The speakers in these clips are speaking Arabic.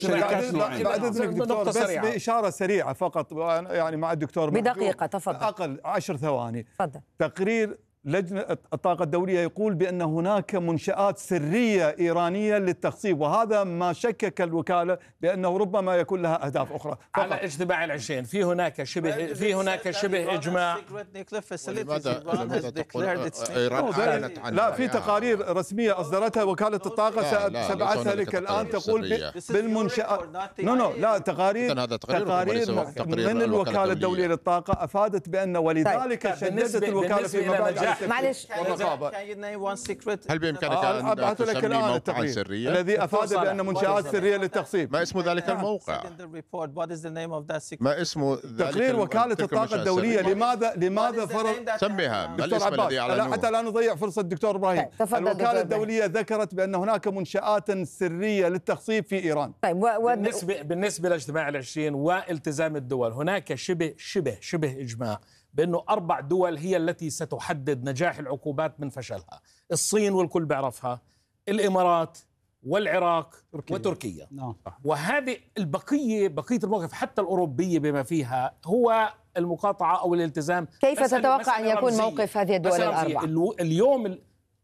بعد إذنك دكتور، بس بإشارة سريعة فقط، يعني مع الدكتور بدقيقة تفضل، أقل 10 ثواني. تفضل. تقرير لجنة الطاقة الدولية يقول بأن هناك منشآت سرية إيرانية للتخصيب، وهذا ما شكك الوكالة بأنه ربما يكون لها أهداف أخرى. على اجتماع العشرين في هناك شبه إجماع. لا، في تقارير رسمية أصدرتها وكالة الطاقة سبعتها لك الآن تقول بالمنشآت. لا، تقارير من الوكالة الدولية للطاقة أفادت بأن ولذلك شددت الوكالة في مبادئ. معلش، هل بإمكانك أن تسمي موقعا سريا الذي أفاد بأن منشآت سرية للتخصيب؟ ما اسم ذلك الموقع؟ ما اسم تقرير وكالة الطاقة الدولية. لماذا فرض سميها؟ ما الاسم الذي أعلنوه؟ حتى لا نضيع فرصة الدكتور إبراهيم. الوكالة الدولية ذكرت بأن هناك منشآت سرية للتخصيب في إيران. طيب بالنسبة لاجتماع العشرين والتزام الدول، هناك شبه إجماع بأنه 4 دول هي التي ستحدد نجاح العقوبات من فشلها: الصين والكل بيعرفها، الإمارات والعراق وتركيا. وهذه بقية المواقف حتى الأوروبية بما فيها هو المقاطعة أو الالتزام. كيف تتوقع أن يكون موقف هذه الدول الأربع؟ اليوم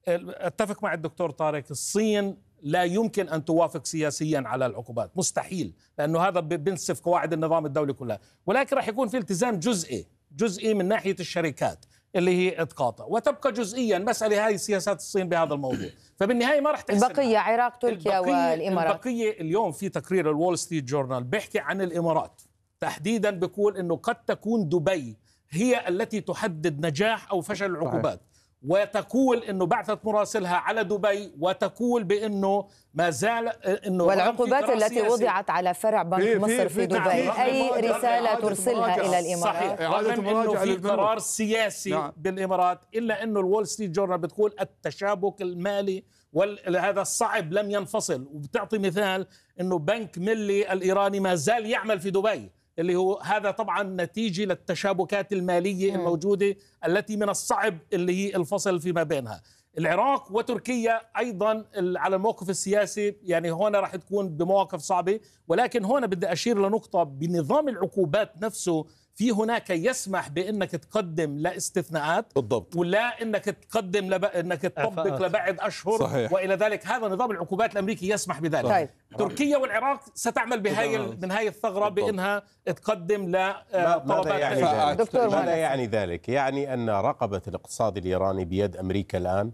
أتفق مع الدكتور طارق، الصين لا يمكن أن توافق سياسيا على العقوبات، مستحيل، لأنه هذا بينسف قواعد النظام الدولي كلها، ولكن راح يكون في التزام جزئي من ناحية الشركات اللي هي تقاطع، وتبقى جزئيا مسألة هاي سياسات الصين بهذا الموضوع. فبالنهاية ما راح تحسن. البقية عراق، تركيا والإمارات. البقية اليوم في تقرير الوول ستريت جورنال بيحكي عن الإمارات تحديدا، بيقول إنه قد تكون دبي هي التي تحدد نجاح أو فشل العقوبات، وتقول انه بعثت مراسلها على دبي، وتقول بانه ما زال انه والعقوبات التي وضعت على فرع بنك مصر في دبي اي رساله ترسلها الى الامارات؟ صحيح، رغم انه في قرار سياسي بالامارات، الا انه الول ستريت جورنال بتقول التشابك المالي وهذا الصعب لم ينفصل، وبتعطي مثال انه بنك ملي الايراني ما زال يعمل في دبي، اللي هو هذا طبعا نتيجة للتشابكات المالية الموجودة التي من الصعب اللي هي الفصل فيما بينها. العراق وتركيا أيضا على الموقف السياسي، يعني هنا راح تكون بمواقف صعبة، ولكن هنا بدي أشير لنقطة بنظام العقوبات نفسه. في هناك يسمح بأنك تقدم لاستثناءات بالضبط، ولا أنك تقدم أنك تطبق لبعد أشهر. صحيح. وإلى ذلك هذا نظام العقوبات الأمريكي يسمح بذلك. طيب. تركيا والعراق ستعمل من هاي الثغرة بأنها تقدم لطلبات. دكتور، ماذا يعني ذلك؟ يعني أن رقبة الاقتصاد الإيراني بيد أمريكا الآن،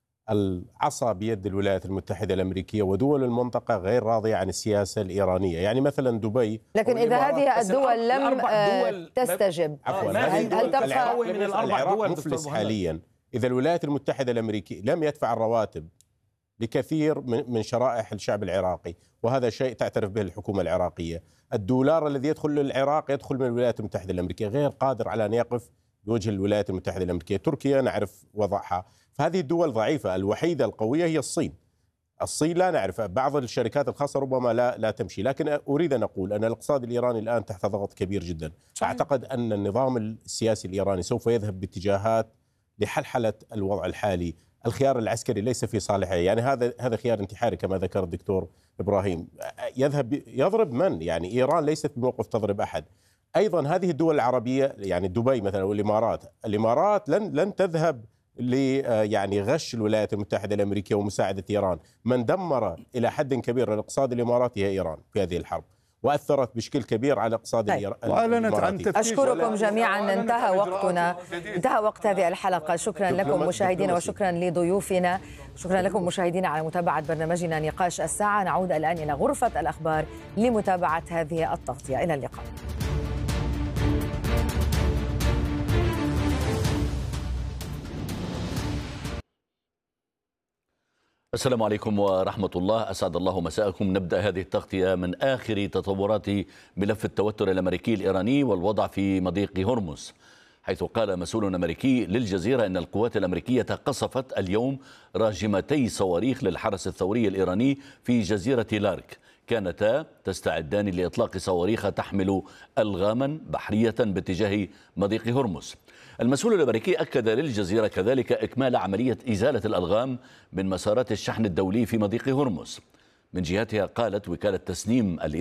العصا بيد الولايات المتحدة الأمريكية، ودول المنطقة غير راضية عن السياسة الإيرانية. يعني مثلا دبي، لكن إذا هذه الدول لم تستجب، هل تبقى من العراق مفلس حاليا؟ إذا الولايات المتحدة الأمريكية لم يدفع الرواتب لكثير من شرائح الشعب العراقي، وهذا شيء تعترف به الحكومة العراقية، الدولار الذي يدخل للعراق يدخل من الولايات المتحدة الأمريكية، غير قادر على أن يقف بوجه الولايات المتحدة الأمريكية. تركيا نعرف وضعها، فهذه الدول ضعيفة. الوحيدة القوية هي الصين لا نعرف، بعض الشركات الخاصة ربما لا تمشي، لكن أريد أن أقول أن الاقتصاد الإيراني الآن تحت ضغط كبير جدا. أعتقد أن النظام السياسي الإيراني سوف يذهب باتجاهات لحلحلة الوضع الحالي. الخيار العسكري ليس في صالحه، يعني هذا خيار انتحاري كما ذكر الدكتور إبراهيم. يضرب من؟ يعني إيران ليست بموقف تضرب أحد. أيضا هذه الدول العربية، يعني دبي مثلا والإمارات لن تذهب يعني غش الولايات المتحدة الأمريكية ومساعدة إيران. من دمر إلى حد كبير الاقتصاد الإماراتي هي إيران في هذه الحرب، وأثرت بشكل كبير على اقتصاد الإماراتي. أشكركم جميعا. انتهى وقت هذه الحلقة. شكرا لكم مشاهدينا وشكرا لضيوفنا. شكرا لكم مشاهدينا على متابعة برنامجنا نقاش الساعة. نعود الآن إلى غرفة الأخبار لمتابعة هذه التغطية. إلى اللقاء. السلام عليكم ورحمة الله، أسعد الله مساءكم. نبدأ هذه التغطية من آخر تطورات ملف التوتر الأمريكي الإيراني والوضع في مضيق هرمز، حيث قال مسؤول أمريكي للجزيرة أن القوات الأمريكية قصفت اليوم راجمتي صواريخ للحرس الثوري الإيراني في جزيرة لارك، كانتا تستعدان لإطلاق صواريخ تحمل ألغاما بحرية باتجاه مضيق هرمز. المسؤول الأمريكي أكد للجزيرة كذلك إكمال عملية إزالة الألغام من مسارات الشحن الدولي في مضيق هرمز. من جهتها قالت وكالة تسنيم